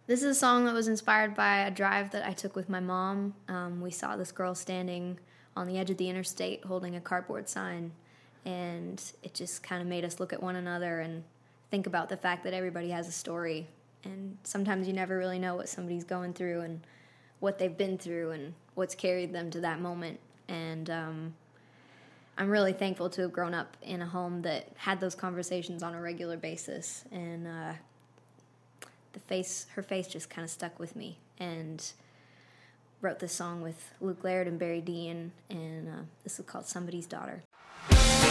This is a song that was inspired by a drive that I took with my mom. We saw this girl standing on the edge of the interstate holding a cardboard sign, and it just kind of made us look at one another and think about the fact that everybody has a story. And sometimes you never really know what somebody's going through and what they've been through and what's carried them to that moment. And I'm really thankful to have grown up in a home that had those conversations on a regular basis. And her face just kind of stuck with me. And wrote this song with Luke Laird and Barry Dean, and this is called Somebody's Daughter.